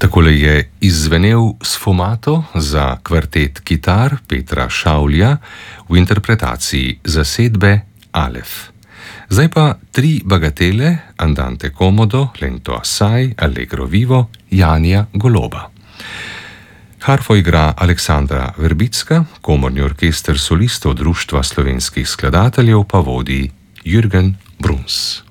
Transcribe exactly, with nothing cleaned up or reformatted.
Takole je izzvenel Sfumato za kvartet kitar Petra Šavlja v interpretaciji zasedbe Alef. Zdaj pa tri bagatele, Andante comodo, lento assai, allegro vivo, Janija Goloba. Harfo igra Aleksandra Verbicka, komorni orkester solistov Društva slovenskih skladateljev pa vodi Jürgen Bruns.